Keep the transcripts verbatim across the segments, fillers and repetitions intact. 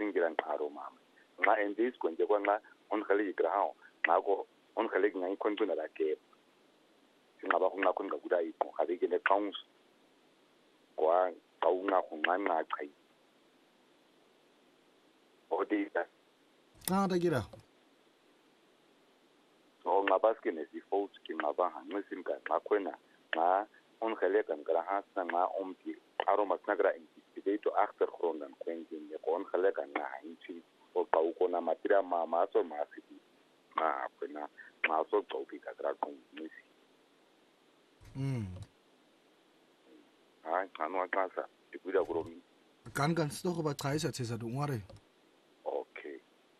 singira nqaro mama nxa endis konje kwanxa onkhali igrao ngako onkhali ngai konqina la ke singaba kunga kunga kuda iko habike ne qaungs kwa qaunga kunqanqa qai odita ah dagira so ngabaske nesifo ngaba hanqisimka ngakhwena nga onkhali kan graha sanga omti aroma snagra investigator achter gronden kwentin ne onkhali kan nga hinchi o qaukona matira mama so masiti ma phena ma so qauki ka tra kongisi mm ha kanwa kasa ikuda kuromi kan kan sto ba thaisa thesa du ngare okay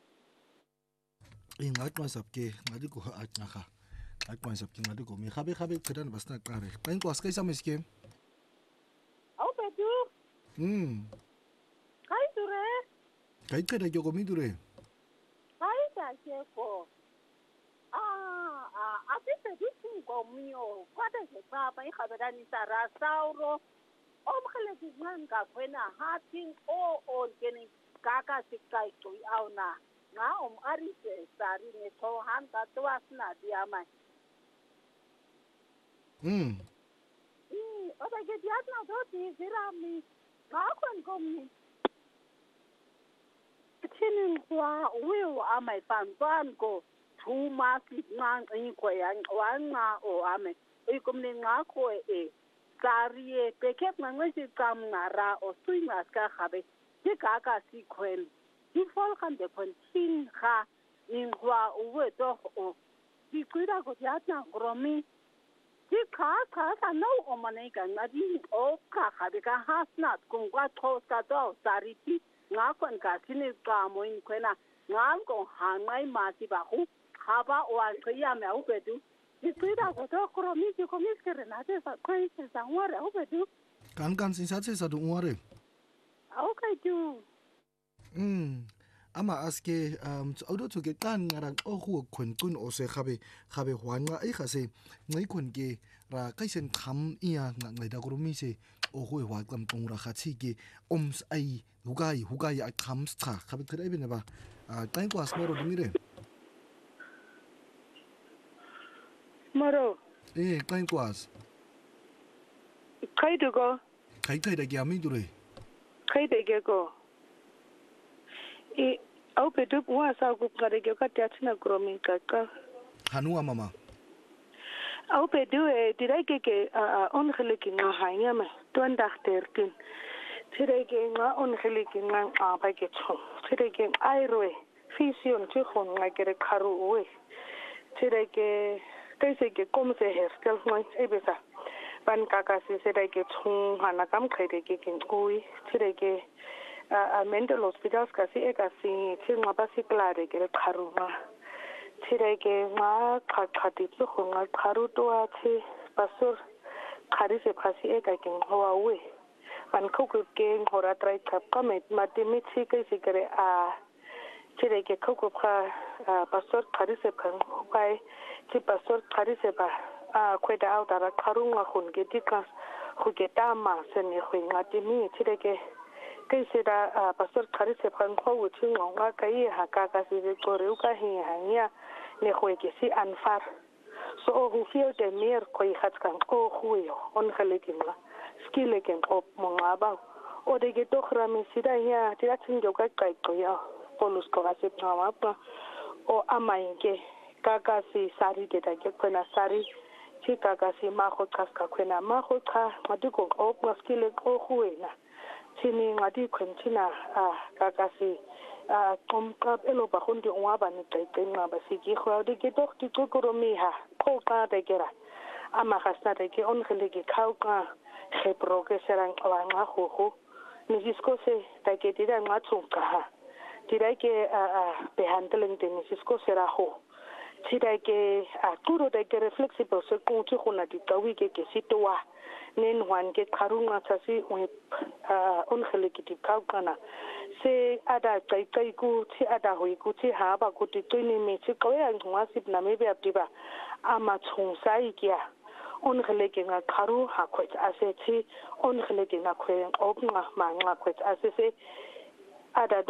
ingaqwa sabke ngadi ko aqaga aqwa sabke ngadi ko mi khabe khabe qedana basna qare qain ko aska isa miske au bedu mm kai dure kai qeda jo komi dure kai ta cheko ah ah ati bedu ko mio kwata se baba ikhabelani sara sauro omkhele dinga kwena hatin o o geni kaka sikai to auna nga om arise sari ne to hanga to asna diama mm mm oda ge diatna do ti zirami nga kon komi tinin kwa wiu amai panpan ko thuma ki ngang ai ko yang wanga o ame e komne nga ko e sari pekep nga si kam ngara o suinga ska khabe ke kaka si khwen di fol kan de kontin kha ingwa uwe to o di kuida ko yatna gromi di kha kha sa no o mane ka ngadi o kha khabe ka hasnat kung kwa to ska to sari ti nga kon ka sini ka mo in kwena nga ko hangai ma si ba hu khaba o a khia me u bedu di kuida ko to gromi di ko miskere na te sa kwai se sa ngore u bedu kan kan sin sa sa du ngore okay du mm ama aske um auto to ke kan ngara o hu khon kun o se khabe khabe hwanqa ai khase ngai khon ke ra kaisen kham ia ngai da gromi se o hu wa qam tung ra khathi ke oms ai hugai hugai a kham sta khabe thre bene ba a tain ko asmero dimire maro eh tain ko as kai du go kai kai da gyami dure kai de ge go e au pedu wa sa ku kare ge ka tatsina gromi ka ka hanua mama au pedu e direke ke on khliki nga hanya ma ton dakterkin tireke nga on khliki nga a ba ke tso tireke ai roe fision ti khon nga kere kharu we tireke kaise ke kom se herstel nga e besa ban kaka se se ke tso hana kam khede ke kin kui tireke a mental hospitals ka si eka si tsinga ba si klare ke kharuma tireke ma khakhati tso khonga kharu to athi pasur khari se phasi eka ke ngwa we ban khoko ke ngora try kap kamet matimi thi ke si kare a tireke khoko kha pasur khari se khang pai ti pasur khari se ba a kweda out ara kharunga khon ke tikas khu ke tama se ni khwinga timi tireke ke sera pastor khari se phang kho uthi ngonga kai ha ka ka se gore u ka hi hanya ne khwe ke si anfar so who feel the mere koi khat kan ko khuyo on khale kinga skile ken op mongaba o de ke to khrami sida ya tira tsinjo ka kai ko ya polus ko ase pama pa o amainke ka ka si sari ke ta ke kona sari chi ka ka si ma kho khas ka khwena ma kho kha madiko op skile ko khuena tini ngadi khwentina a kakasi a qomqa elo ba khondi ngwaba ni taytenga ba siki khwa de ke tok ti kokoromi ha khoqa de kera ama khasna de ke on khile ke khauqa khepro ke serang qwanga khu khu ni disko se ta ke tira ngatsunga ha tira ke a be handling de ni disko sera ho tira ke a turo de ke flexible se ku ti khona di tawi ke ke sitwa nen wan ke kharunga tsasi we on khele ki ti kaukana se ada kai kai ku ti ada hoi ku ti ha ba ku ti tini me ti ko ya ngwa sip na me be aptiba ama chung sai kia on khele ke nga kharu ha khoi ase ti on khele ke nga khwe op nga ma nga khwe ase se ada